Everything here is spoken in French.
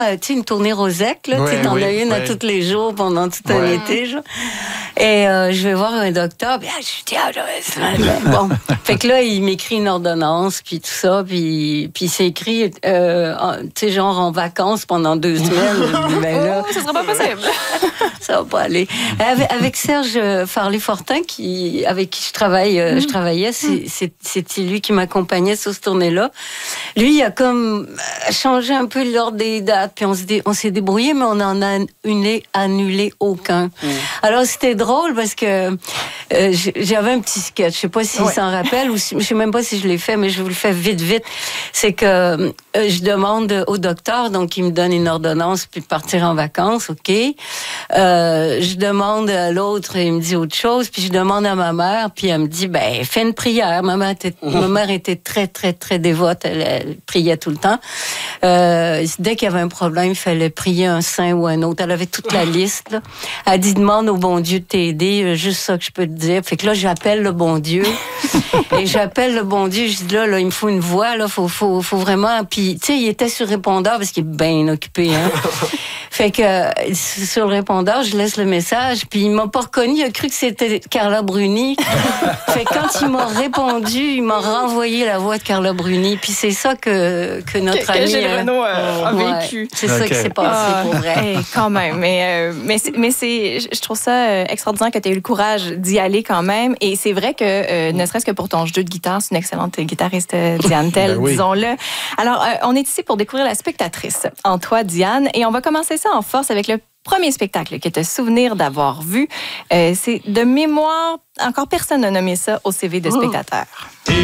tu sais, une tournée Rosec, là, tu sais, t'en as une à tous les jours pendant tout un été, genre. Et je vais voir un docteur, puis je dis, bon. Fait que là, il m'écrit une ordonnance, puis tout ça, puis c'est écrit, tu sais, genre en vacances pendant 2 semaines. Ben là, ça sera pas possible. Ça va pas aller. Avec Serge Farley-Fortin, avec qui je travaillais, c'était lui qui m'accompagnait sur cette tournée-là. Lui, il a comme changé un peu l'ordre des dates, puis on s'est débrouillé, mais on en a annulé aucun. Alors, c'était drôle parce que j'avais un petit sketch. Je sais pas s'il s'en rappelle, ou je sais même pas si je l'ai fait, mais je vous le fais vite. C'est que je demande au docteur, donc il me donne une ordonnance, puis de partir en vacances, OK. Je demande à l'autre, il me dit autre chose, puis je demande à ma mère, puis elle me dit, ben, fais une prière. Ma mère était très, très, très dévote, elle priait tout le temps. Dès qu'il y avait un problème, il fallait prier un saint ou un autre. Elle avait toute la liste, là. Elle dit, demande au bon Dieu de t'aider, juste ça que je peux te dire. Fait que là, j'appelle le bon Dieu. Et j'appelle le bon Dieu, je dis, là, il me faut une voix, là, faut vraiment... Puis, tu sais, il était sur répondeur parce qu'il est bien occupé, hein. Fait que sur le répondeur, je laisse le message, puis il m'a pas reconnu, il a cru que c'était Carla Bruni. Fait que quand il m'a répondu, il m'a renvoyé la voix de Carla Bruni, puis c'est ça que notre ami Gilles Renaud a vécu. C'est ça qui s'est passé pour vrai. Quand même, mais je trouve ça extraordinaire que tu aies eu le courage d'y aller quand même, et c'est vrai que ne serait-ce que pour ton jeu de guitare, c'est une excellente guitariste, Diane Tell, disons-le. Alors, on est ici pour découvrir la spectatrice en toi, Diane, et on va commencer ça en force avec le premier spectacle que tu as souvenir d'avoir vu. C'est de mémoire, encore personne n'a nommé ça au CV de spectateur.